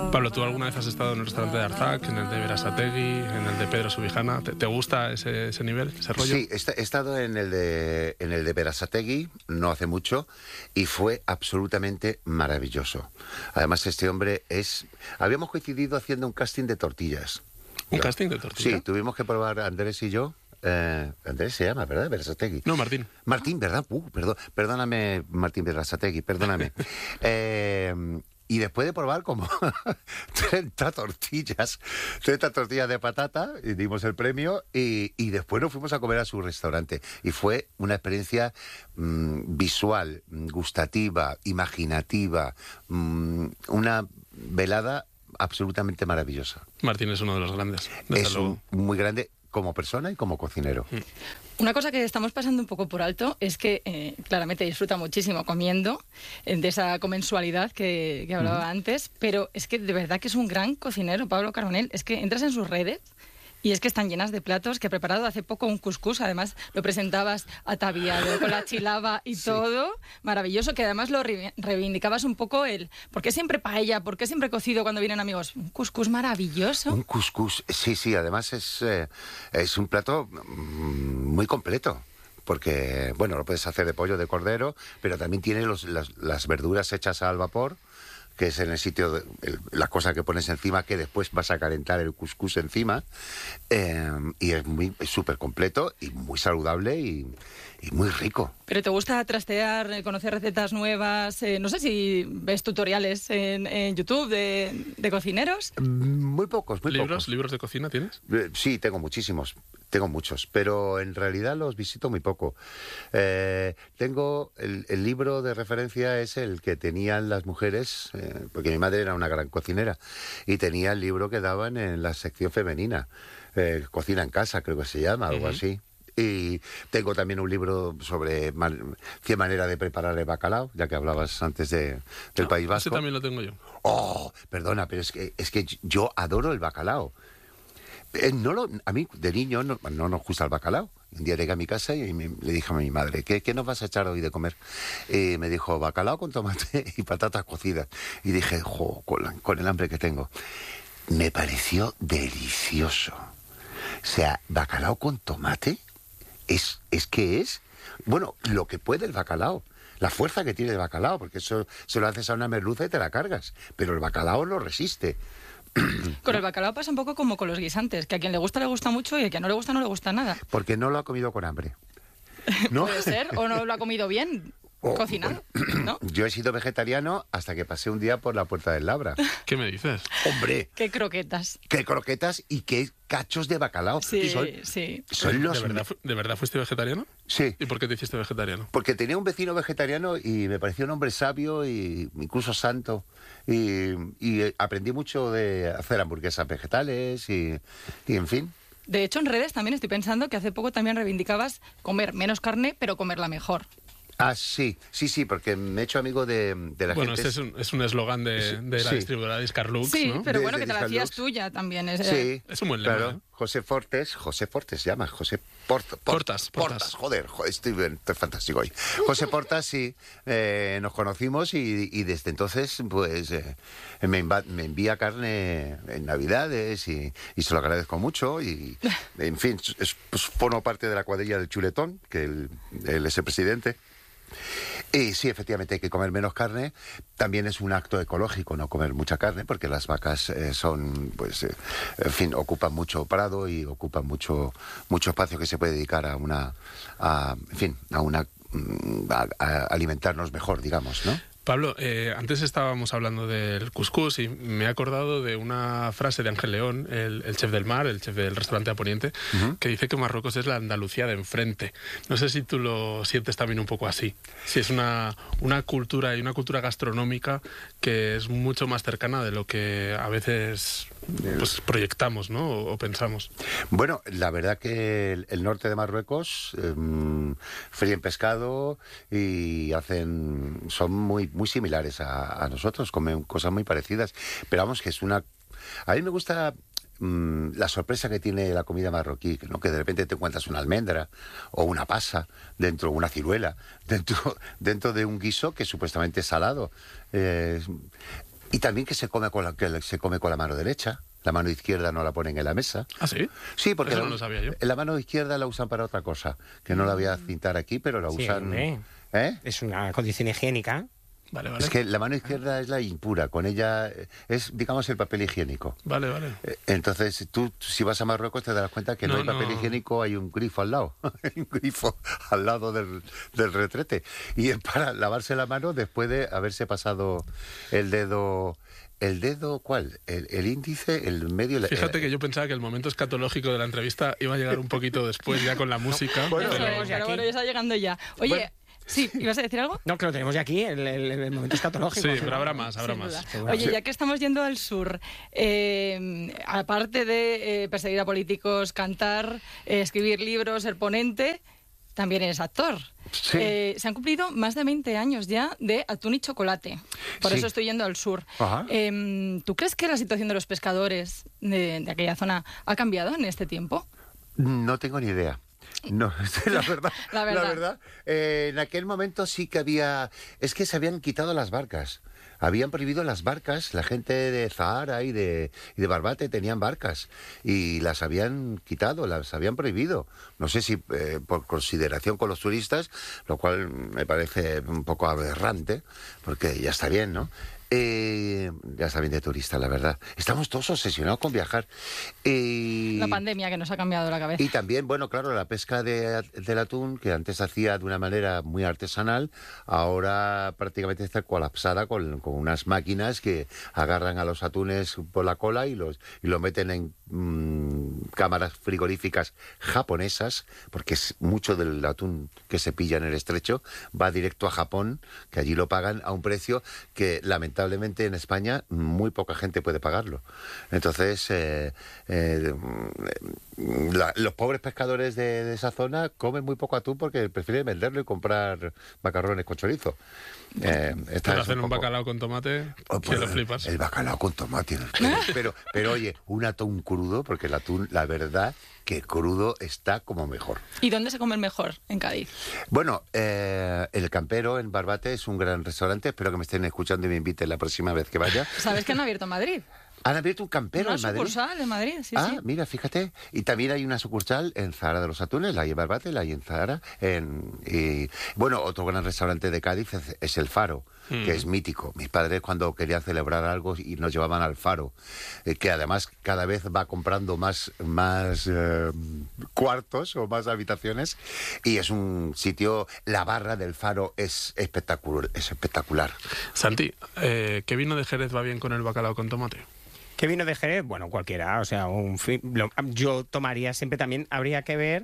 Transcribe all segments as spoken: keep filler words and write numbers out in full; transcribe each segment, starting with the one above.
Pablo, ¿tú alguna vez has estado en el restaurante de Arzac, en el de Berasategui, en el de Pedro Subijana? ¿Te, te gusta ese, ese nivel, ese rollo? Sí, he estado en el de en el de Berasategui no hace mucho y fue absolutamente maravilloso. Además, este hombre es... Habíamos coincidido haciendo un casting de tortillas. ¿Un Yo, casting de tortillas? Sí, tuvimos que probar Andrés y yo. Eh, Andrés se llama, ¿verdad? Berasategui. No, Martín. Martín, ¿verdad? Uh, perdón, perdóname, Martín Berasategui, perdóname. eh, y después de probar como treinta tortillas, treinta tortillas de patata, y dimos el premio, y, y después nos fuimos a comer a su restaurante. Y fue una experiencia mmm, visual, gustativa, imaginativa, mmm, una velada absolutamente maravillosa. Martín es uno de los grandes. Es un, muy grande como persona y como cocinero. Mm. Una cosa que estamos pasando un poco por alto es que eh, claramente disfruta muchísimo comiendo, eh, de esa comensualidad que, que hablaba mm. antes, pero es que de verdad que es un gran cocinero, Pablo Carbonell. Es que entras en sus redes y es que están llenas de platos, que ha preparado hace poco un cuscús, además lo presentabas ataviado con la chilaba y sí. todo, maravilloso, que además lo re reivindicabas un poco el, ¿por qué siempre paella? ¿Por qué siempre cocido cuando vienen amigos? Un cuscús maravilloso. Un cuscús, sí, sí, además es, eh, es un plato muy completo. Porque, bueno, lo puedes hacer de pollo, de cordero, pero también tiene los, las, las verduras hechas al vapor, que es en el sitio, de, el, la cosa que pones encima, que después vas a calentar el cuscús encima, eh, y es muy súper completo y muy saludable y, y muy rico. ¿Pero te gusta trastear, conocer recetas nuevas? Eh, no sé si ves tutoriales en, en YouTube de, de cocineros. Muy pocos, muy ¿Libros? pocos. ¿Libros de cocina tienes? Eh, sí, tengo muchísimos. Tengo muchos, pero en realidad los visito muy poco. Eh, tengo el, el libro de referencia es el que tenían las mujeres, eh, porque mi madre era una gran cocinera, y tenía el libro que daban en la sección femenina, eh, Cocina en casa, creo que se llama, algo uh-huh. así. Y tengo también un libro sobre man, cien maneras de preparar el bacalao, ya que hablabas antes de, del no, País Vasco. Ese también lo tengo yo. Oh, perdona, pero es que, es que yo adoro el bacalao. Eh, no lo, a mí, de niño, no, no nos gusta el bacalao. Un día llegué a mi casa y me, le dije a mi madre, ¿qué, ¿qué nos vas a echar hoy de comer? Y me dijo, bacalao con tomate y patatas cocidas. Y dije, jo, con, la, con el hambre que tengo. Me pareció delicioso. O sea, bacalao con tomate, es, es que es, bueno, lo que puede el bacalao. La fuerza que tiene el bacalao, porque eso se lo haces a una merluza y te la cargas. Pero el bacalao lo resiste. Con el bacalao pasa un poco como con los guisantes, que a quien le gusta le gusta mucho y a quien no le gusta no le gusta nada. Porque no lo ha comido con hambre, ¿no? Puede ser, o no lo ha comido bien, oh, cocinado, ¿no? Yo he sido vegetariano hasta que pasé un día por la Puerta del Labra. ¿Qué me dices? ¡Hombre! ¡Qué croquetas! ¡Qué croquetas y qué cachos de bacalao! Sí, y son, sí. Son los... ¿De verdad, ¿De verdad fuiste vegetariano? Sí. ¿Y por qué te hiciste vegetariano? Porque tenía un vecino vegetariano y me pareció un hombre sabio y incluso santo. Y, y aprendí mucho de hacer hamburguesas vegetales y, y en fin. De hecho, en redes también estoy pensando que hace poco también reivindicabas comer menos carne, pero comerla mejor. Ah, sí, sí, sí, porque me he hecho amigo de, de la bueno, gente. Bueno, este es un eslogan de, de la sí. distribuidora Discarlux, sí, ¿no? pero de, bueno, de que te la hacías tuya también. Es, sí, es un buen lema. Claro. ¿eh? José Fortes, José Fortes se llama, José Port, Port, Portas, Portas. Portas. Joder, joder, estoy, estoy fantástico hoy. José Portas, sí, eh, nos conocimos y, y desde entonces, pues, eh, me, me envía carne en Navidades y, y se lo agradezco mucho. Y, en fin, es, pues, formo parte de la cuadrilla del Chuletón, que él, él es el presidente. Y sí, efectivamente hay que comer menos carne. También es un acto ecológico no comer mucha carne, porque las vacas eh, son, pues, eh, en fin, ocupan mucho prado y ocupan mucho mucho espacio que se puede dedicar a una, a, en fin, a una a, a alimentarnos mejor, digamos, ¿no? Pablo, eh, antes estábamos hablando del cuscús y me he acordado de una frase de Ángel León, el, el chef del mar, el chef del restaurante A Poniente, uh-huh. que dice que Marruecos es la Andalucía de enfrente. No sé si tú lo sientes también un poco así. Si es una, una cultura y una cultura gastronómica que es mucho más cercana de lo que a veces pues, proyectamos, ¿no? o, o pensamos. Bueno, la verdad que el, el norte de Marruecos eh, fríen pescado y hacen son muy muy similares a, a nosotros, comen cosas muy parecidas, pero vamos que es una... A mí me gusta mmm, la sorpresa que tiene la comida marroquí, ¿no? Que de repente te encuentras una almendra o una pasa dentro, una ciruela, dentro, dentro de un guiso que supuestamente es salado. Eh, Y también que se come con la, que se come con la mano derecha. La mano izquierda no la ponen en la mesa. ¿Ah, sí? Sí, porque Eso la, no lo sabía yo. la mano izquierda la usan para otra cosa, que no la voy a cintar aquí, pero la Sí, usan... hombre. ¿Eh? Es una condición higiénica. Vale, vale. Es que la mano izquierda es la impura, con ella eh, es, digamos, el papel higiénico. Vale, vale. Eh, Entonces, tú, si vas a Marruecos, te darás cuenta que no, No, hay papel no. higiénico, hay un grifo al lado. Hay un grifo al lado del, del retrete. Y es para lavarse la mano después de haberse pasado el dedo... ¿El dedo cuál? ¿El, el índice? ¿El medio? Fíjate el, que yo pensaba que el momento escatológico de la entrevista iba a llegar un poquito después, ya con la música. Bueno, Eso pero- es, tenemos ya pero aquí. bueno, ya está llegando ya. Oye, Bueno. sí, ¿ibas a decir algo? No, que lo tenemos ya aquí, el, el- el momento escatológico. Sí, pero habrá más, habrá Sin más. duda. Seguro. Oye, ya que estamos yendo al sur, eh, aparte de eh, perseguir a políticos, cantar, eh, escribir libros, ser ponente, también eres actor. Sí. Eh, se han cumplido más de veinte años ya de Atún y Chocolate. Por Sí. eso estoy yendo al sur. Ajá. Eh, ¿Tú crees que la situación de los pescadores de, de aquella zona ha cambiado en este tiempo? No tengo ni idea. No, la verdad, La verdad. eh, en aquel momento sí que había, es que se habían quitado las barcas, habían prohibido las barcas, la gente de Zahara y de, y de Barbate tenían barcas y las habían quitado, las habían prohibido. No sé si eh, por consideración con los turistas, lo cual me parece un poco aberrante, porque ya está bien, ¿no? Eh, ya está bien de turista, la verdad. Estamos todos obsesionados con viajar. Eh, La pandemia que nos ha cambiado la cabeza. y también, bueno, claro, la pesca de, del atún, que antes se hacía de una manera muy artesanal, ahora prácticamente está colapsada con, con unas máquinas que agarran a los atunes por la cola y los y lo meten en mm, cámaras frigoríficas japonesas, porque es mucho del atún que se pilla en el estrecho va directo a Japón, que allí lo pagan a un precio que lamentablemente en España muy poca gente puede pagarlo. Entonces, eh, eh, la- los pobres pescadores de, de esa zona comen muy poco atún porque prefieren venderlo y comprar macarrones con chorizo. Eh, esta Pero es hacen un poco- bacalao con tomate, Oh, que pues, lo flipas. El bacalao con tomate. Pero, pero, pero, oye, un atún crudo, porque el atún, la verdad, que crudo está como mejor. ¿Y dónde se come mejor? En Cádiz. Bueno, eh, El Campero en Barbate es un gran restaurante. Espero que me estén escuchando y me inviten la próxima vez que vaya. ¿Sabes que han abierto en Madrid? Han abierto un campero Una en Madrid. sucursal en Madrid, sí, ah, sí. mira, fíjate. Y también hay una sucursal en Zahara de los Atunes, la hay en Barbate, la hay en Zahara. En, y, bueno, otro gran restaurante de Cádiz es, es El Faro, Mm. que es mítico. Mis padres cuando querían celebrar algo y nos llevaban al Faro, eh, que además cada vez va comprando más, más eh, cuartos o más habitaciones. Y es un sitio, la barra del Faro es espectacular. Es espectacular. Santi, eh, ¿qué vino de Jerez va bien con el bacalao con tomate? ¿Qué vino de Jerez? Bueno, cualquiera. O sea, un fi- lo- yo tomaría siempre también, habría que ver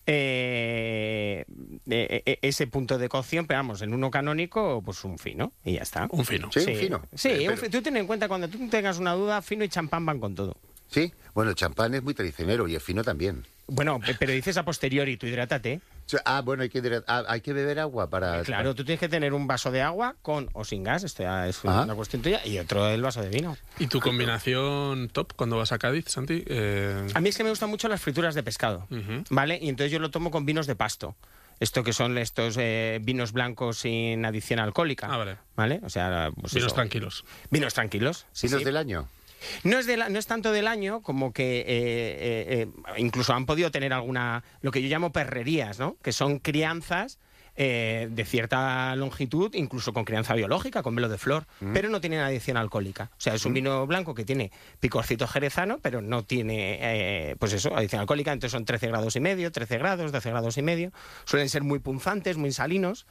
eh, eh, eh, ese punto de cocción, pero vamos, en uno canónico, pues un fino, y ya está. Un fino. Sí, un fino. Sí, Eh, un pero- fi- tú ten en cuenta, cuando tú tengas una duda, fino y champán van con todo. Sí, bueno, el champán es muy traicionero y el fino también. Bueno, pe- pero dices a posteriori, tú hidrátate. O sea, ah, bueno, hay que, dire- ah, hay que beber agua para... Claro, tú tienes que tener un vaso de agua con o sin gas, esto ya es Ajá. una cuestión tuya, y otro el vaso de vino. ¿Y tu combinación top cuando vas a Cádiz, Santi? Eh, A mí es que me gustan mucho las frituras de pescado, Ujú. ¿vale? Y entonces yo lo tomo con vinos de pasto. Esto que son estos eh, vinos blancos sin adición alcohólica. Ah, vale. ¿Vale? O sea, pues vinos eso. tranquilos. Vinos tranquilos. sí, ¿Vinos sí. del año? No es, de la- no es tanto del año como que eh, eh, eh, incluso han podido tener alguna, lo que yo llamo perrerías, ¿no? Que son crianzas eh, de cierta longitud, incluso con crianza biológica, con velo de flor, pero no tienen adición alcohólica. O sea, es un vino blanco que tiene picorcito jerezano, pero no tiene, eh, pues eso, adición alcohólica. Entonces son trece grados y medio, trece grados, doce grados y medio. Suelen ser muy punzantes, muy salinos.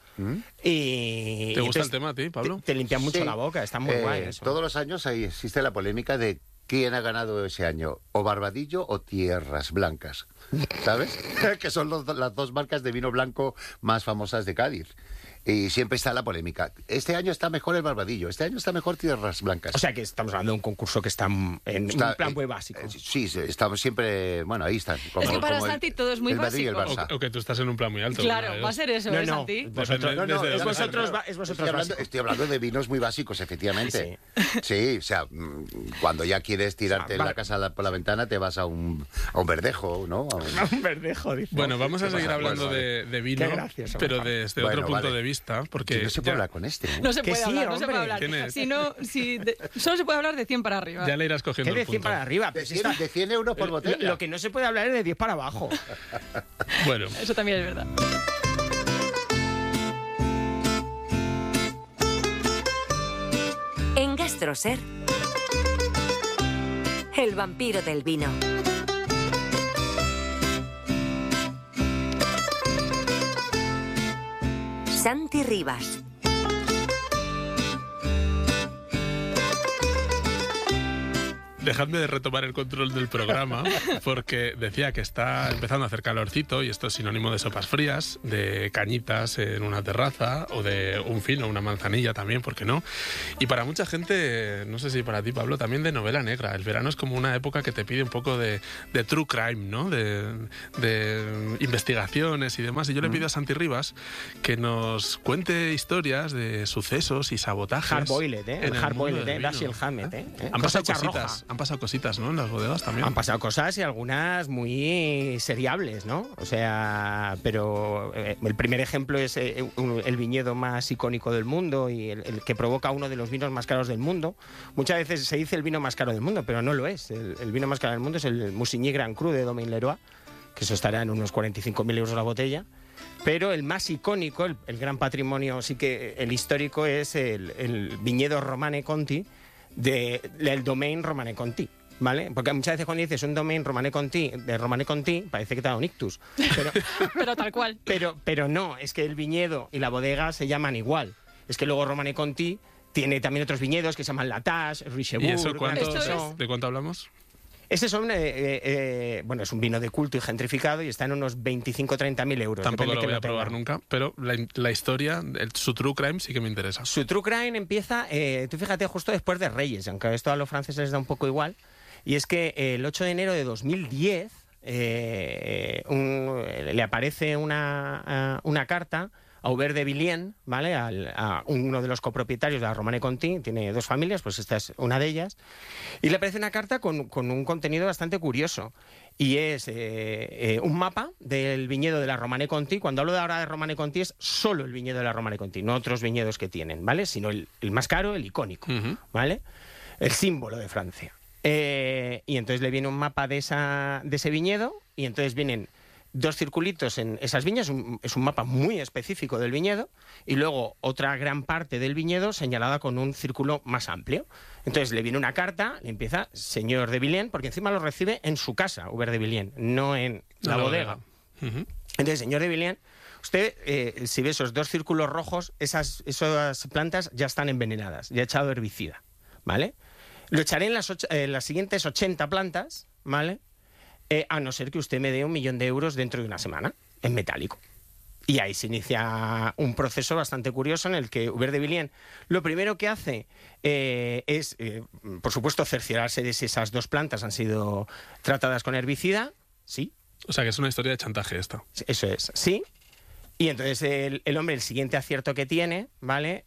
Y, ¿Te y gusta el entonces tema a ti, Pablo? Te, te limpian mucho Sí. la boca, está muy Eh, guay eso. Todos los años ahí existe la polémica de quién ha ganado ese año, o Barbadillo o Tierras Blancas, ¿sabes? Que son los- las dos marcas de vino blanco más famosas de Cádiz. Y siempre está la polémica. Este año está mejor el Barbadillo, este año está mejor Tierras Blancas. O sea que estamos hablando de un concurso que está en Está, un plan eh, muy básico. eh, Sí, sí, estamos siempre, bueno, ahí están. Como, Es que para como el- Santi todo es muy el Madrid y el básico. Barça. O, o que tú estás en un plan muy alto. Claro, una de va a dos. ser eso, No, ¿eh, no. Santi? Vosotros, No, no, es es vosotros, vosotros- va- es Estoy vosotros hablando, básico. estoy hablando de vinos muy básicos, efectivamente. Sí, o sea, mm, cuando ya quieres tirarte O sea, la va- casa a la- por la ventana, te vas a un, a un verdejo, ¿no? A un- Un verdejo, dice. Bueno, vamos a ¿Qué seguir pasa? hablando Bueno, de, de vino, Qué gracioso, pero Gonzalo. desde Bueno, otro punto vale. de entrevista, porque... Que no se puede ya, hablar con este, ¿eh? No se Que puede sí, hablar, no se hombre. puede hablar. Tienes- Si no, si de- solo se puede hablar de cien para arriba. ya le irás cogiendo ¿Qué el de cien punto. para arriba? De Pues cien, está- de cien euros por lo, botella. lo que no se puede hablar es de diez para abajo. Bueno, Eso también es verdad. En Gastroser, el vampiro del vino. Santi Rivas. dejadme de retomar el control del programa, porque decía que está empezando a hacer calorcito y esto es sinónimo de sopas frías, de cañitas en una terraza o de un fino, una manzanilla también, ¿por qué no? Y para mucha gente, no sé si para ti, Pablo, también de novela negra. El verano es como una época que te pide un poco de, de true crime, ¿no? De, de investigaciones y demás. Y yo le pido a Santi Rivas que nos cuente historias de sucesos y sabotajes. Hard-boiled, ¿eh? El en hard-boiled, mundo del ¿eh? vino. Dashiell Hammett, ¿eh? Han pasado Cosecha cositas, roja. han pasado cositas, ¿no? En las bodegas también. Han pasado cosas y algunas muy seriables, ¿no? O sea, pero eh, el primer ejemplo es eh, un- el viñedo más icónico del mundo y el, el que provoca uno de los vinos más caros del mundo. Muchas veces se dice el vino más caro del mundo, pero no lo es. El, el vino más caro del mundo es el Musigny Grand Cru de Domaine Leroy, que eso estará en unos cuarenta y cinco mil euros la botella. Pero el más icónico, el, el gran patrimonio, sí que el histórico, es el, el viñedo Romane Conti de- del Domaine Romane Conti. ¿Vale? Porque muchas veces cuando dices un domain Romane Conti, de Romane Conti, parece que te da un ictus. Pero, Pero tal cual. pero, pero no, es que el viñedo y la bodega se llaman igual. Es que luego Romane Conti tiene también otros viñedos que se llaman Latache, Richebourg. ¿Y eso cuánto, Esto Grandisson. es- de cuánto hablamos? Ese son, eh, eh, eh, bueno, es un vino de culto y gentrificado y está en unos veinticinco a treinta mil euros. Tampoco depende lo que voy a tenga. probar nunca, pero la, la historia, el- su true crime sí que me interesa. Su true crime empieza, eh, tú fíjate, justo después de Reyes, aunque esto a los franceses les da un poco igual, y es que eh, el ocho de enero de dos mil diez eh, un- le aparece una, ah, una carta a Hubert de Villiers, ¿vale? Al- a uno de los copropietarios de la Romane Conti, tiene dos familias, pues esta es una de ellas, y le aparece una carta con, con un contenido bastante curioso, y es eh, eh, un mapa del viñedo de la Romane Conti. Cuando hablo de ahora de Romane Conti es solo el viñedo de la Romane Conti, no otros viñedos que tienen, ¿vale? Sino el, el más caro, el icónico, Ujú. ¿vale? El símbolo de Francia. Eh, y entonces le viene un mapa de, esa, de ese viñedo y entonces vienen dos circulitos en esas viñas, un- es un mapa muy específico del viñedo y luego otra gran parte del viñedo señalada con un círculo más amplio. Entonces le viene una carta, le empieza señor de Villiers, porque encima lo recibe en su casa, Hubert de Villiers, no en la, La bodega. bodega. Ujú. Entonces, señor de Villiers, usted, eh, si ve esos dos círculos rojos, esas, esas plantas ya están envenenadas, ya ha echado herbicida, ¿vale? Lo echaré en las, och- eh, las siguientes ochenta plantas, ¿vale? Eh, a no ser que usted me dé un millón de euros dentro de una semana, en metálico. Y ahí se inicia un proceso bastante curioso en el que Hubert de Villiers lo primero que hace eh, es, eh, por supuesto, cerciorarse de si esas dos plantas han sido tratadas con herbicida, sí, O sea, que es una historia de chantaje esta. eso es, sí. Y entonces el, el hombre, el siguiente acierto que tiene, ¿vale?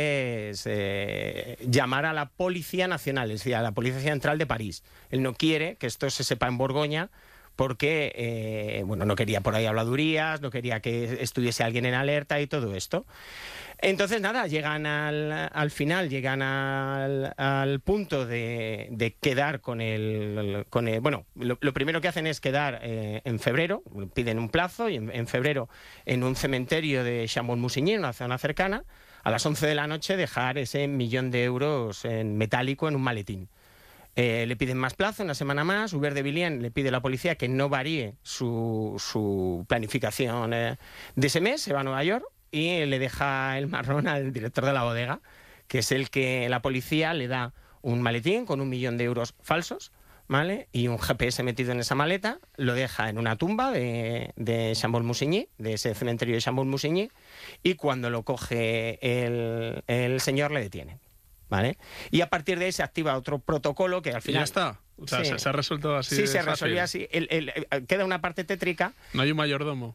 Es eh, llamar a la Policía Nacional, es decir, a la Policía Central de París. Él no quiere que esto se sepa en Borgoña porque, eh, bueno, no quería por ahí habladurías, no quería que estuviese alguien en alerta y todo esto. Entonces, nada, llegan al, al final, llegan al, al punto de, de quedar con el, con el... Bueno, lo, lo primero que hacen es quedar eh, en febrero, piden un plazo, y en, en febrero en un cementerio de Chambon-Musigny, en una zona cercana, a las once de la noche dejar ese millón de euros en metálico en un maletín. Eh, le piden más plazo, una semana más. Hubert de Villiers le pide a la policía que no varíe su, su planificación eh, de ese mes, se va a Nueva York y le deja el marrón al director de la bodega, que es el que la policía le da un maletín con un millón de euros falsos, ¿vale? Y un G P S metido en esa maleta, lo deja en una tumba de, de Chambon-Musigny, de ese cementerio de Chambon-Musigny, y cuando lo coge el, el señor le detienen, ¿vale? Y a partir de ahí se activa otro protocolo que al Y final... ya está. O sea, Sí. se, se ha resuelto así. Sí, de se fácil. resolvió así. El- el- eh, queda una parte tétrica. No hay un mayordomo.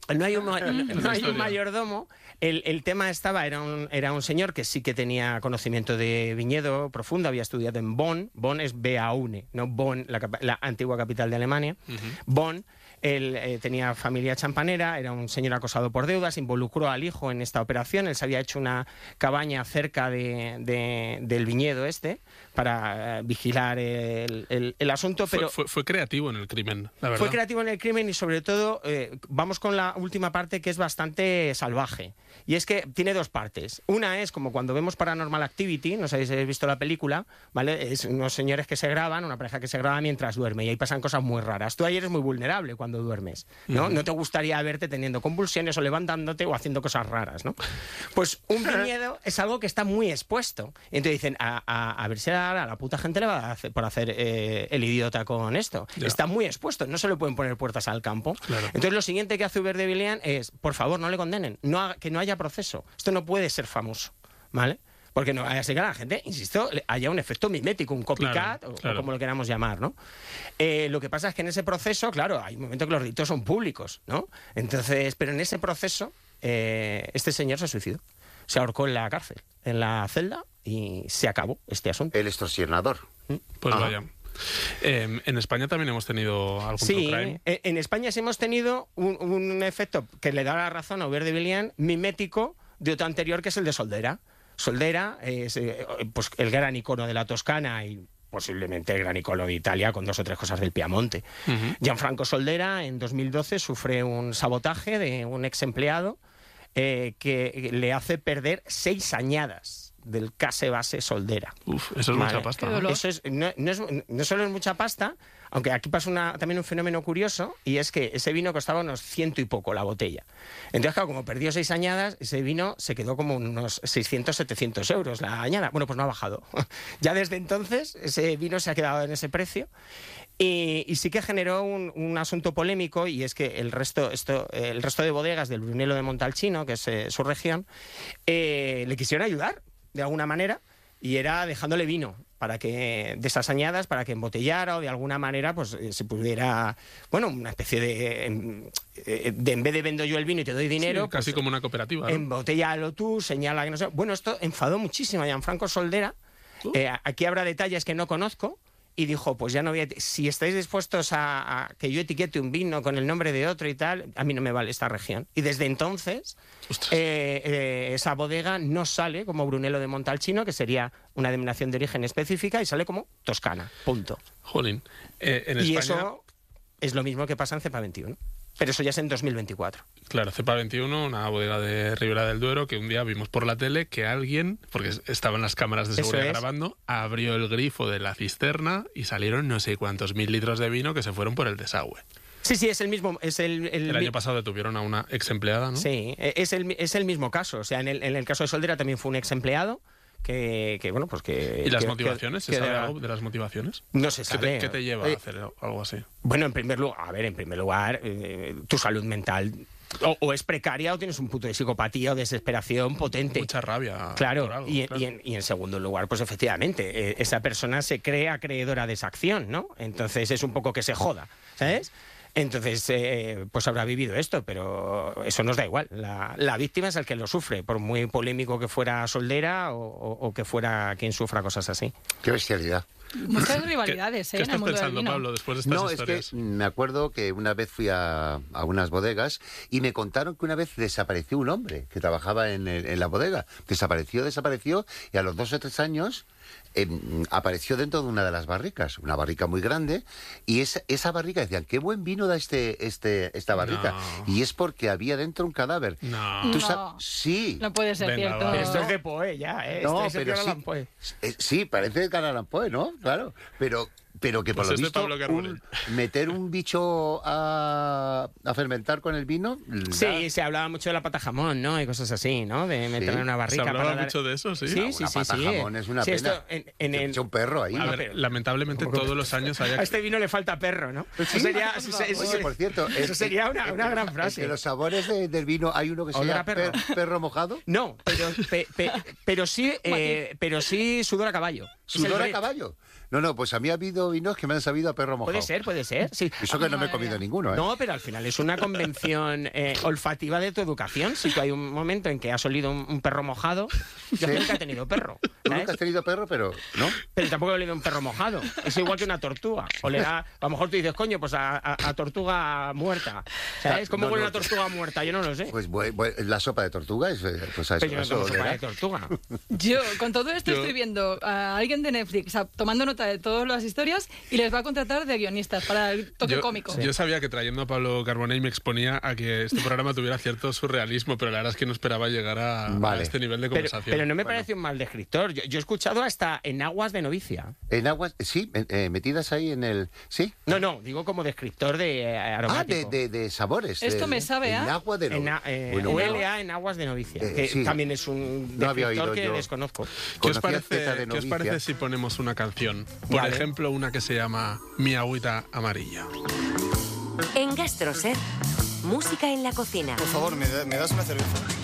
No hay un, no, no hay historia. un mayordomo. El, el tema estaba, era un, era un señor que sí que tenía conocimiento de viñedo profundo, había estudiado en Bonn. Bonn es Beaune, no Bonn, la, capa- la antigua capital de Alemania. Ujú. Bonn. Él eh, tenía familia champanera, era un señor acosado por deudas, involucró al hijo en esta operación. Él se había hecho una cabaña cerca de, de- del viñedo este para eh, vigilar el, el- el asunto, Fue, pero fue, fue creativo en el crimen, la verdad. fue creativo en el crimen y sobre todo, eh, vamos con la última parte que es bastante salvaje. Y es que tiene dos partes. Una es como cuando vemos Paranormal Activity, no sé si habéis visto la película, ¿vale? Es unos señores que se graban, una pareja que se graba mientras duerme y ahí pasan cosas muy raras. Tú ahí eres muy vulnerable cuando duermes, ¿no? Ujú. No te gustaría verte teniendo convulsiones o levantándote o haciendo cosas raras, ¿no? Pues un viñedo es algo que está muy expuesto. Entonces dicen, a, a- a ver si a la, a la puta gente le va a hacer por hacer eh, el idiota con esto. Ya. Está muy expuesto, no se le pueden poner puertas al campo. Claro. Entonces lo siguiente que hace Hubert de Villiers es, por favor, no le condenen, no haga- que no haya proceso. Esto no puede ser famoso, ¿vale? Porque no vaya a ser que a la gente, insisto, le- haya un efecto mimético, un copycat, Claro, o- claro. o como lo queramos llamar, ¿no? Eh, lo que pasa es que en ese proceso, claro, hay un momento que los delitos son públicos, ¿no? Entonces, pero en ese proceso, eh, este señor se suicidó. Se ahorcó en la cárcel, en la celda, y se acabó este asunto. El extorsionador. Pues Ajá. vaya. Eh, en España también hemos tenido algún Sí, true crime. eh, en España sí hemos tenido un, un efecto que le da la razón a Hubert de Villiers, mimético de otro anterior, que es el de Soldera. Soldera es eh, pues el gran icono de la Toscana y posiblemente el gran icono de Italia, con dos o tres cosas del Piamonte. Ujú. Gianfranco Soldera en dos mil doce sufre un sabotaje de un ex empleado eh, que le hace perder seis añadas del case base Soldera. Uf, eso es Vale. mucha pasta. Qué ¿no? dolor. Eso es, no, no es- no solo es mucha pasta, aunque aquí pasa una, también un fenómeno curioso, y es que ese vino costaba unos ciento y poco la botella. Entonces, claro, como perdió seis añadas, ese vino se quedó como unos seiscientos, setecientos euros la añada. Bueno, pues no ha bajado. Ya desde entonces, ese vino se ha quedado en ese precio. Y, y sí que generó un, un asunto polémico, y es que el resto, esto, el resto de bodegas del Brunello de Montalcino, que es eh, su región, eh, le quisieron ayudar de alguna manera, y era dejándole vino para que de esas añadas, para que embotellara o de alguna manera pues eh, se pudiera, bueno, una especie de, em, eh, de en vez de vendo yo el vino y te doy dinero, Sí, casi pues, como una cooperativa, ¿no? embotellalo tú, señala que no sé. Bueno, esto enfadó muchísimo a Gianfranco Soldera. Uh. Eh, aquí habrá detalles que no conozco. Y dijo, pues ya no voy a... Si estáis dispuestos a, a que yo etiquete un vino con el nombre de otro y tal, a mí no me vale esta región. Y desde entonces, Ostras. eh, eh, esa bodega no sale como Brunello de Montalcino, que sería una denominación de origen específica, y sale como Toscana, punto. Jolín. Eh, en Y España, eso es lo mismo que pasa en Cepa veintiuno. Pero eso ya es en dos mil veinticuatro. claro, Cepa veintiuno, una bodega de Ribera del Duero, que un día vimos por la tele que alguien, porque estaban las cámaras de Eso seguridad es. grabando, abrió el grifo de la cisterna y salieron no sé cuántos mil litros de vino que se fueron por el desagüe. Sí, sí, es el mismo... Es el, el El mi- año pasado detuvieron a una ex empleada, ¿no? Sí, eh, es el, es el mismo caso. O sea, en el, en el caso de Soldera también fue un ex empleado que, que bueno, pues que... ¿Y las que- motivaciones? que- ¿Se que sabe era- algo de las motivaciones? No se ¿Qué sabe. te, qué te lleva Eh, a hacer algo así? Bueno, en primer lugar, a ver, en primer lugar, eh, tu salud mental o, o es precaria o tienes un punto de psicopatía o desesperación potente. Mucha rabia. Claro, por algo, y, en- claro. y en, y en segundo lugar, pues efectivamente, eh, esa persona se cree acreedora de esa acción, ¿no? Entonces es un poco que se joda, ¿sabes? Entonces, eh, pues habrá vivido esto, pero eso nos da igual. La, la víctima es el que lo sufre, por muy polémico que fuera Soldera o, o- o que fuera quien sufra cosas así. Qué bestialidad. Muchas rivalidades, ¿Qué, ¿eh? qué en el estás mundo del pensando, vino. Pablo, después de estas No, es historias? que me acuerdo que una vez fui a, a unas bodegas y me contaron que una vez desapareció un hombre que trabajaba en, el- en la bodega. Desapareció, desapareció y a los dos o tres años eh, apareció dentro de una de las barricas, una barrica muy grande, y esa, esa barrica decían, qué buen vino da este, este, esta barrica. No. Y es porque había dentro un cadáver. No. ¿Tú No. sab- Sí. No puede ser Venga, cierto. va. Pero esto es de Poe ya, ¿eh? No, Esto es pero Edgar sí, Allan Poe. eh, sí, parece de Allan Poe, ¿no? Claro, pero, pero que por Pues lo es de visto Pablo Carbonell. un- meter un bicho a, a fermentar con el vino... Sí, da- se hablaba mucho de la pata jamón, ¿no? Y cosas así, ¿no? De meterla en una ¿Se barrica hablaba para dar- mucho de eso? Sí. Sí, una sí, sí, pata sí. jamón es una Sí, pena. esto en, en Se el- echa un perro ahí. A ¿no? ver, pero- lamentablemente ¿Cómo que- todos los años hay... A este vino le falta perro, ¿no? Eso Sí, sería, por eso, favor. eso- Oye, por cierto, eso es- sería una, una gran frase. Entre los sabores de- del vino hay uno que se Olor llama a perro. per- perro mojado. No, pero, pe- pe- pero sí, eh, pero sí sudor a caballo. Es el Sudor a Brett. caballo. No, no, pues a mí ha habido vinos que me han sabido a perro mojado. Puede ser, puede ser, sí. Eso que no me he comido ninguno, ¿eh? No, pero al final es una convención eh, olfativa de tu educación. Si tú hay un momento en que has olido un, un perro mojado, yo Sí. nunca he tenido perro. Tú ¿sabes? nunca has tenido perro, pero no. Pero tampoco he olido un perro mojado. Es igual que una tortuga. Olerá, a lo mejor tú dices, coño, pues a, a- a tortuga muerta. ¿Sabes? ¿Cómo No, huele no. una tortuga muerta? Yo no lo sé. Pues bu- bu- la sopa de tortuga es, eh, pues a eso, Pero yo no a eso tomo sopa olerá. de tortuga. Yo, con todo esto, Yo- estoy viendo a alguien de Netflix a- tomando nota de todas las historias y les va a contratar de guionistas para el toque Yo, cómico. yo sabía que trayendo a Pablo Carbonell me exponía a que este programa tuviera cierto surrealismo, pero la verdad es que no esperaba llegar a, a Vale. este nivel de Pero, conversación. pero no me parece un mal descriptor. Yo, yo he escuchado hasta en aguas de novicia. En aguas, sí, eh, eh, metidas ahí en el... ¿Sí? No, no, digo como descriptor de eh, Ah, aromático. de, de, de sabores. Esto de- me sabe en a- agua de En, no- a- eh, Bueno, huele a en aguas de novicia, Eh, que sí. también es un No había descriptor oído que yo. desconozco. ¿Qué os, Conocía Zeta de parece, ¿Qué os novicia. parece si ponemos una canción? Por Vale. ejemplo, una que se llama Mi agüita amarilla. En GastroSer, música en la cocina. Por favor, ¿me, da- me das una cerveza?